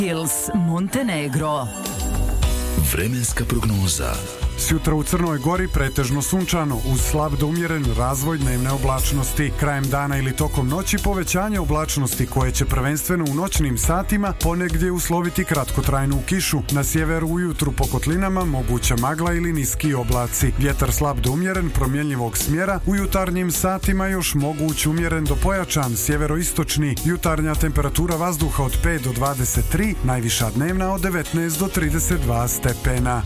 Hills, Montenegro. Vremenska prognoza. Sjutra u Crnoj Gori pretežno sunčano, uz slab do umjeren razvoj dnevne oblačnosti. Krajem dana ili tokom noći povećanje oblačnosti koje će prvenstveno u noćnim satima ponegdje usloviti kratkotrajnu kišu. Na sjeveru ujutru po kotlinama moguća magla ili niski oblaci. Vjetar slab do umjeren promjenjivog smjera, u jutarnjim satima još moguć umjeren do pojačan sjeveroistočni. Jutarnja temperatura vazduha od 5 do 23, najviša dnevna od 19 do 32 stepena.